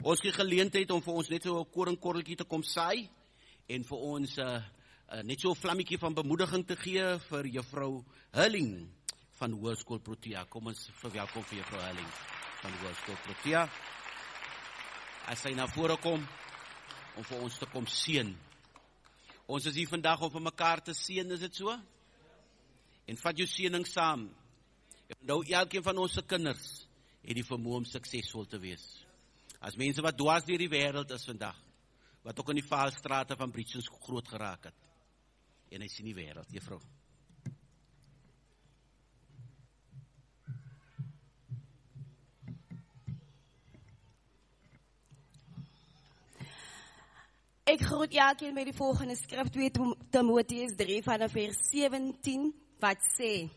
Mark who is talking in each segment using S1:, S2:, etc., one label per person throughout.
S1: Ons kry geleentheid om vir ons net so 'n koringkorreltjie te kom saai en vir ons net so 'n vlammetjie van bemoediging te gee vir juffrou Hulling van Hoërskool Protea. Kom ons verwelkom vir juffrou Hulling van Hoërskool Protea. As sy na vore kom om vir ons te kom seën. Ons is hier vandag om vir mekaar te seën, is dit so? En vat jou seëning saam. Nou elkeen van ons se kinders het die vermoë om suksesvol te wees. As mense wat dwars deur die wêreld is vandag, wat ook in die Vaalstrate van Bridgends groot geraak het. En hy sien die wêreld, juffrou.
S2: Ek groet elkeen met die volgende skrif, 2 Timoteus 3 vanaf vers 17, wat sê: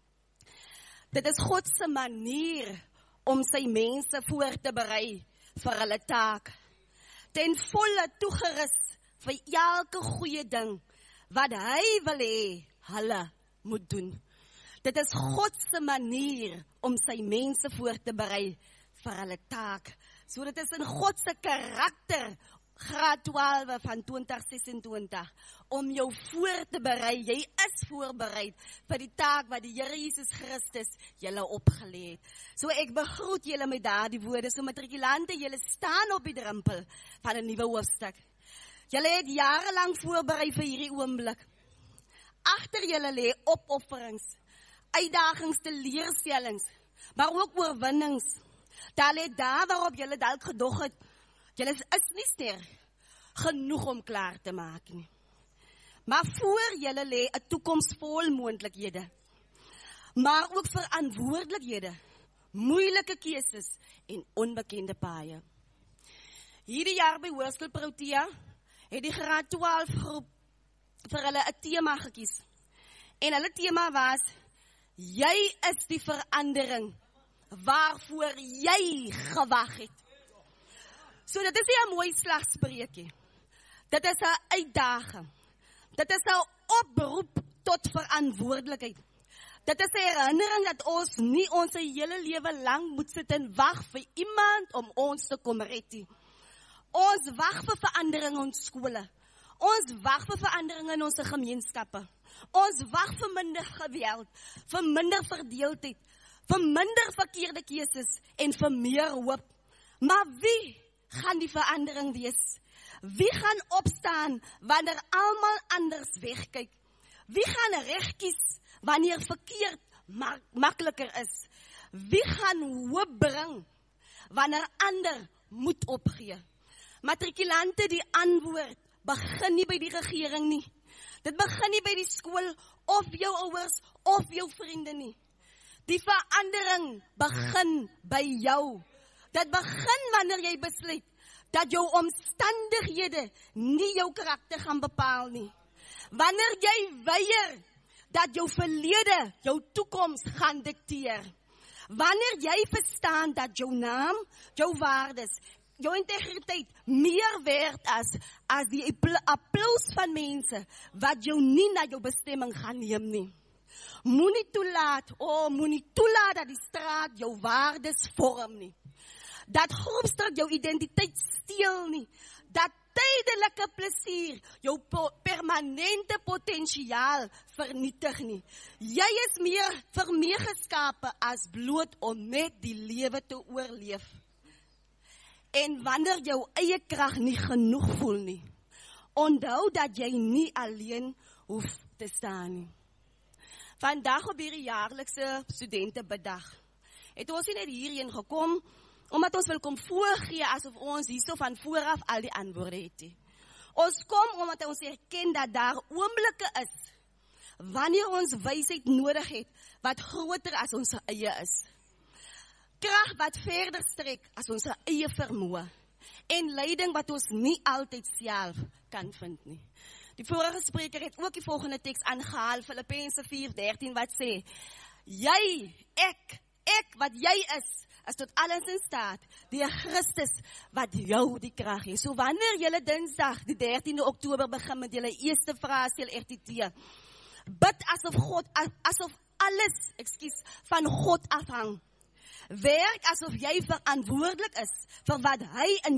S2: dit is God se manier om sy mense voor te berei vir hulle taak, ten volle toegerus vir elke goeie ding wat hy wil hê hulle moet doen. Dit is God se manier om sy mense voor te berei vir hulle taak. So dit is in God se karakter, graad 12 van 2026, om jou voor te berei. Jy is voorbereid vir die taak wat die Here Jesus Christus julle opgelê het. So ek begroet julle met daardie woorde. So matrikulante, julle staan op die drempel van 'n nuwe hoofstuk. Julle het jarelang voorberei vir hierdie oomblik. Agter julle lê opofferings, uitdagings, teleurstellings, maar ook oorwinnings. Daar lê daar waarop julle dalk gedog het, julle is nie sterk genoeg om klaar te maak nie. Maar voor julle lê 'n toekoms vol moontlikhede, maar ook verantwoordelikhede, moeilike keuses en onbekende paaie. Hierdie jaar by Hoërskool Protea het die graad 12 groep vir hulle 'n tema gekies. En hulle tema was: jy is die verandering waarvoor jy gewag het. So dit is nie 'n mooi slagspreekie. Dit is 'n uitdaging. Dit is 'n oproep tot verantwoordelikheid. Dit is 'n herinnering dat ons nie ons hele lewe lank moet sit en wag vir iemand om ons te kom red nie. Ons wag vir verandering in ons skole. Ons wag vir verandering in ons gemeenskappe. Ons wag vir minder geweld, vir minder verdeeldheid, vir minder verkeerde keuses en vir meer hoop. Maar wie gaan die verandering wees? Wie gaan opstaan wanneer almal anders wegkyk? Wie gaan reg kies wanneer verkeerd makliker is? Wie gaan hoop bring wanneer ander moet opgee? Matrikulante, die antwoord begin nie by die regering nie. Dit begin nie by die skool of jou ouers of jou vriende nie. Die verandering begin by jou. Dit begin wanneer jy besluit dat jou omstandighede nie jou karakter gaan bepaal nie. Wanneer jy weier dat jou verlede jou toekoms gaan dikteer. Wanneer jy verstaan dat jou naam, jou waardes, jou integriteit meer werd as die applaus van mense wat jou nie na jou bestemming gaan neem nie. Moenie toelaat dat die straat jou waardes vorm nie. Dat groepsdruk jou identiteit steel nie. Dat tydelike plesier jou permanente potensiaal vernietig nie. Jy is meer vir meer geskape as bloot om net die lewe te oorleef. En wanneer jou eie krag nie genoeg voel nie, onthou dat jy nie alleen hoef te staan nie. Vandag op hierdie jaarlikse studentebedag het ons nie net hierheen gekom omdat ons wil kom voorgee asof ons hierso van vooraf al die antwoorde het nie. Ons kom omdat ons erken dat daar oomblikke is wanneer ons wysheid nodig het wat groter as ons eie is. Krag wat verder strek as ons eie vermoë en leiding wat ons nie altyd self kan vind nie. Die vorige spreker het ook die volgende teks aangehaal, Filippense 4:13, wat sê: jy, ek wat jy is tot alles in staat, deur Christus wat jou die krag gee. So wanneer julle Dinsdag, die 13de Oktober begin met julle eerste vraestel RTT, bid asof alles van God afhang. Werk asof jy verantwoordelik is vir wat hy in